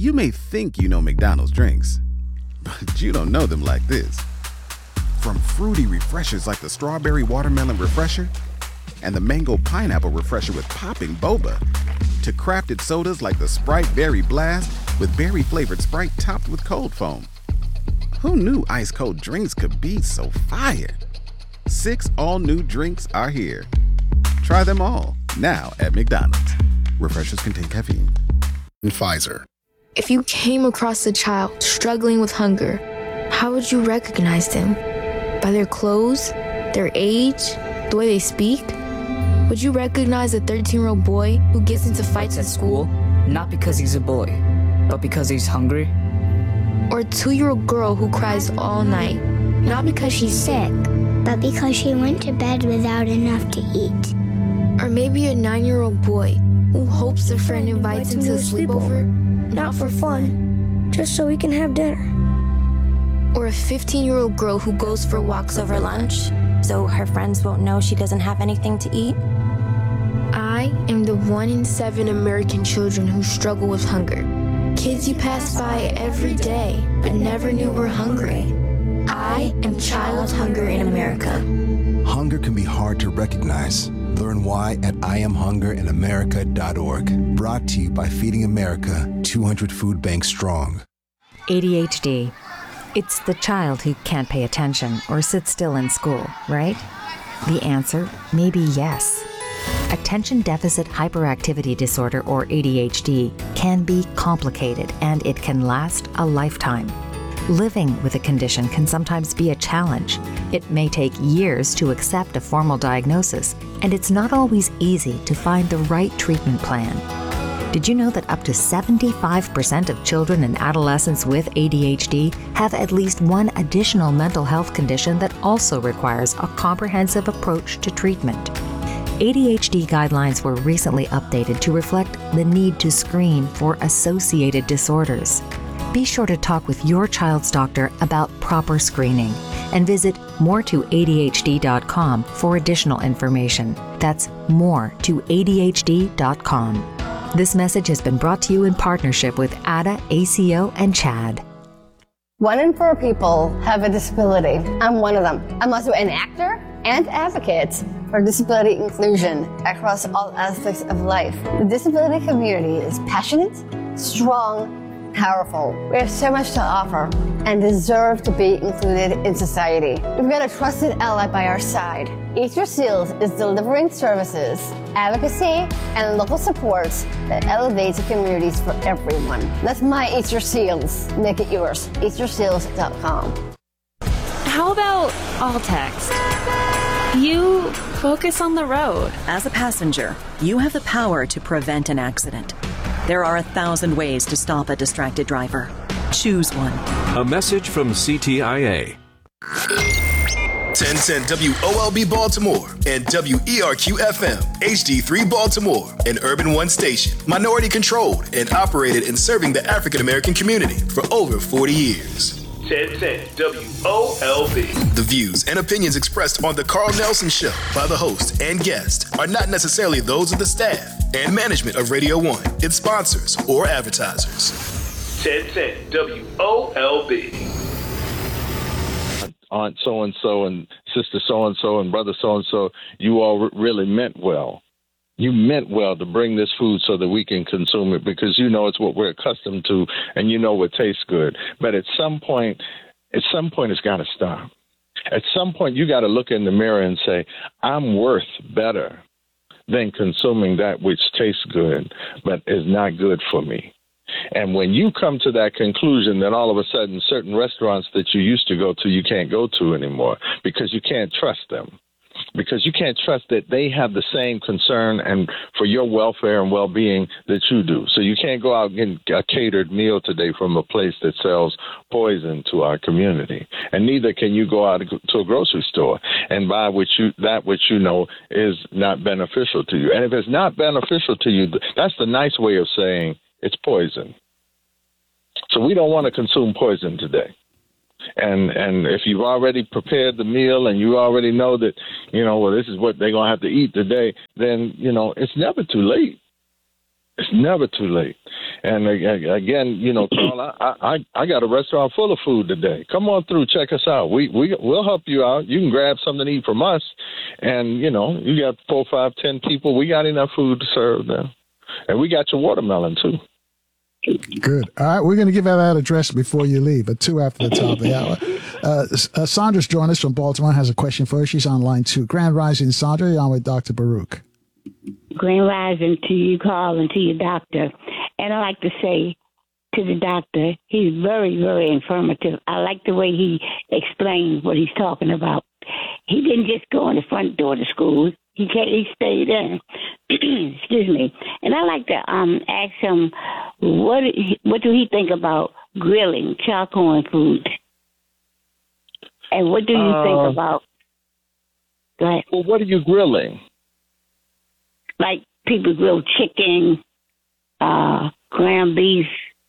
You may think you know McDonald's drinks, but you don't know them like this. From fruity refreshers like the Strawberry Watermelon Refresher and the Mango Pineapple Refresher with popping boba, to crafted sodas like the Sprite Berry Blast with berry-flavored Sprite topped with cold foam. Who knew ice-cold drinks could be so fire? 6 all-new drinks are here. Try them all, now at McDonald's. Refreshers contain caffeine. And Pfizer. If you came across a child struggling with hunger, how would you recognize them? By their clothes, their age, the way they speak? Would you recognize a 13-year-old boy who gets into fights at school? Not because he's a boy, but because he's hungry? Or a 2-year-old girl who cries all night, not because she's sick, but because she went to bed without enough to eat. Or maybe a 9-year-old boy who hopes a friend invites him to a sleepover, not for fun, just so we can have dinner. Or a 15-year-old girl who goes for walks over lunch, so her friends won't know she doesn't have anything to eat. I am the 1 in 7 American children who struggle with hunger. Kids you pass by every day, but never knew were hungry. I am child hunger in America. Hunger can be hard to recognize. Learn why at IamHungerinAmerica.org. Brought to you by Feeding America, 200 Food Banks Strong. ADHD. It's the child who can't pay attention or sit still in school, right? The answer may be yes. Attention Deficit Hyperactivity Disorder, or ADHD, can be complicated and it can last a lifetime. Living with a condition can sometimes be a challenge. It may take years to accept a formal diagnosis, and it's not always easy to find the right treatment plan. Did you know that up to 75% of children and adolescents with ADHD have at least one additional mental health condition that also requires a comprehensive approach to treatment? ADHD guidelines were recently updated to reflect the need to screen for associated disorders. Be sure to talk with your child's doctor about proper screening and visit moretoadhd.com for additional information. That's moretoadhd.com. This message has been brought to you in partnership with ADA, ACO, and CHAD. 1 in 4 people have a disability. I'm one of them. I'm also an actor and advocate for disability inclusion across all aspects of life. The disability community is passionate, strong, powerful. We have so much to offer and deserve to be included in society. We've got a trusted ally by our side. Eat Your Seals is delivering services, advocacy, and local supports that elevates the communities for everyone. Let my Eat Your Seals make it yours. EatYourSeals.com. How about all text? You focus on the road. As a passenger, you have the power to prevent an accident. There are 1,000 ways to stop a distracted driver. Choose one. A message from CTIA. 1010 WOLB Baltimore and WERQ-FM HD3 Baltimore, an Urban One station, minority controlled and operated in serving the African American community for over 40 years. 1010 WOLB. The views and opinions expressed on The Carl Nelson Show by the host and guest are not necessarily those of the staff and management of Radio 1, its sponsors, or advertisers. 1010 WOLB. Aunt so-and-so and sister so-and-so and brother so-and-so, you all really meant well. You meant well to bring this food so that we can consume it because you know it's what we're accustomed to and you know what tastes good. But at some point it's got to stop. At some point you got to look in the mirror and say, I'm worth better than consuming that which tastes good but is not good for me. And when you come to that conclusion, then all of a sudden certain restaurants that you used to go to, you can't go to anymore because you can't trust them. Because you can't trust that they have the same concern and for your welfare and well-being that you do. So you can't go out and get a catered meal today from a place that sells poison to our community. And neither can you go out to a grocery store and buy that which you know is not beneficial to you. And if it's not beneficial to you, that's the nice way of saying it's poison. So we don't want to consume poison today. And if you've already prepared the meal and you already know that, this is what they're going to have to eat today, then, it's never too late. It's never too late. And again, Carl, I got a restaurant full of food today. Come on through, check us out. We'll help you out. You can grab something to eat from us, and you got 4, 5, 10 people. We got enough food to serve them, and we got your watermelon too. Good. All right, we're going to give out that address before you leave, at 2 after the top of the hour. Sandra's joined us from Baltimore, has a question for us. She's on line 2. Grand Rising, Sandra. You're on with Dr. Baruch. Grand Rising to you, Carl, and to your doctor. And I like to say to the doctor, he's very, very informative. I like the way he explains what he's talking about. He didn't just go in the front door to school. He stayed in. Excuse me. And I like to ask him, what do he think about grilling charcoal and food? And what do you think about? Go ahead. Well, what are you grilling? Like people grill chicken, ground beef,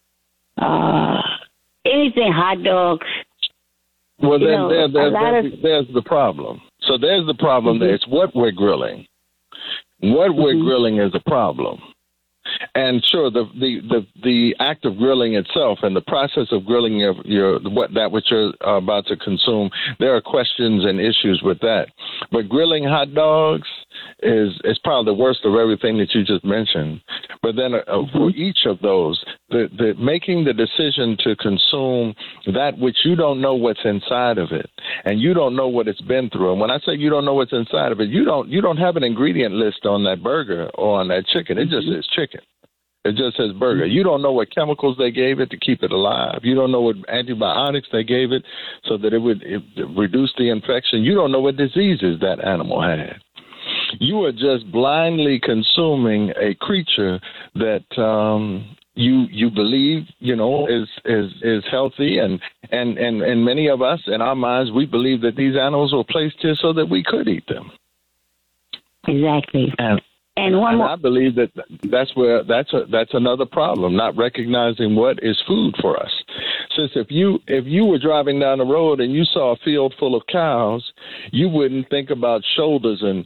anything, hot dogs. Well, there's the problem. So there's the problem. Mm-hmm. It's what we're grilling. What we're grilling is a problem. And sure, the act of grilling itself and the process of grilling which you're about to consume, there are questions and issues with that. But grilling hot dogs is probably the worst of everything that you just mentioned. But then for each of those, the making the decision to consume that which you don't know what's inside of it, and you don't know what it's been through. And when I say you don't know what's inside of it, you don't have an ingredient list on that burger or on that chicken. It just says chicken. It just says burger. You don't know what chemicals they gave it to keep it alive. You don't know what antibiotics they gave it so that it would reduce the infection. You don't know what diseases that animal had. You are just blindly consuming a creature that you believe is healthy, and many of us in our minds, we believe that these animals were placed here so that we could eat them. Exactly. And I believe that's another problem, not recognizing what is food for us. Since if you were driving down the road and you saw a field full of cows, you wouldn't think about shoulders and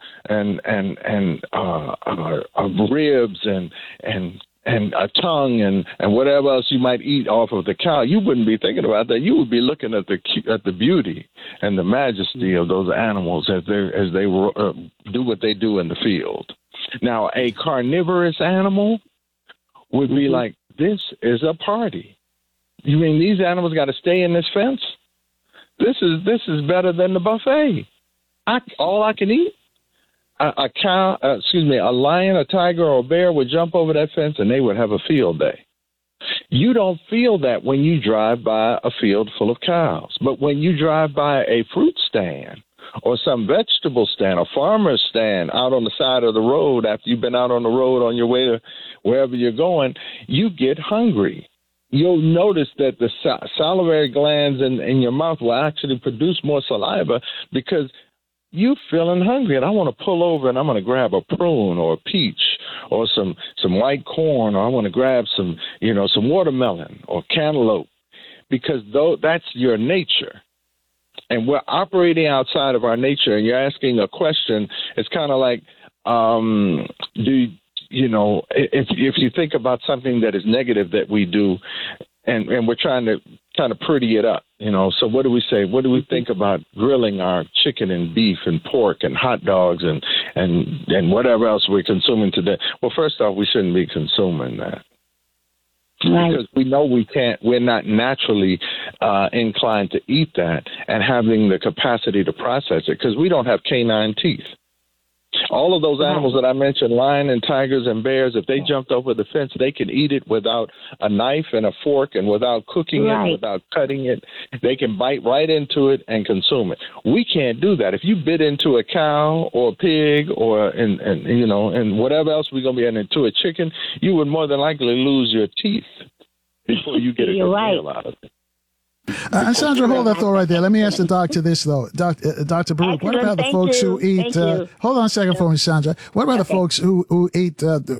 ribs and a tongue and whatever else you might eat off of the cow. You wouldn't be thinking about that. You would be looking at the beauty and the majesty of those animals as they do what they do in the field. Now, a carnivorous animal would be like, this is a party. You mean these animals got to stay in this fence? This is better than the buffet. All I can eat. A lion, a tiger, or a bear would jump over that fence and they would have a field day. You don't feel that when you drive by a field full of cows. But when you drive by a fruit stand or some vegetable stand, a farmer's stand out on the side of the road after you've been out on the road on your way to wherever you're going, you get hungry. You'll notice that the salivary glands in your mouth will actually produce more saliva because you're feeling hungry, and I want to pull over and I'm going to grab a prune or a peach or some white corn, or I want to grab some watermelon or cantaloupe, because that's your nature. And we're operating outside of our nature, and you're asking a question. It's kind of like, if you think about something that is negative that we do, and we're trying to kind of pretty it up, So what do we say? What do we think about grilling our chicken and beef and pork and hot dogs and whatever else we're consuming today? Well, first off, we shouldn't be consuming that. Right. Because we know we're not naturally inclined to eat that and having the capacity to process it, because we don't have canine teeth. All of those animals that I mentioned, lion and tigers and bears, if they jumped over the fence, they can eat it without a knife and a fork and without cooking it, without cutting it. They can bite right into it and consume it. We can't do that. If you bit into a cow or a pig or and whatever else we're going to be into a chicken, you would more than likely lose your teeth before you get a good meal out of it. And Sandra, hold that thought right there. Let me ask the doctor this, though. Dr. Baruch, what about the folks who eat... hold on a second for me, Sandra. What about the folks who eat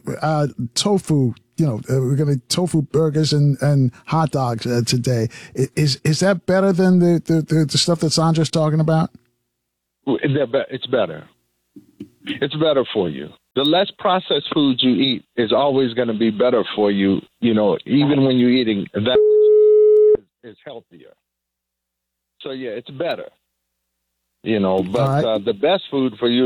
tofu? We're going to tofu burgers and hot dogs today. Is that better than the stuff that Sandra's talking about? It's better. It's better for you. the less processed foods you eat is always going to be better for you, even when you're eating that which is healthier. So, yeah, it's better. But the best food for you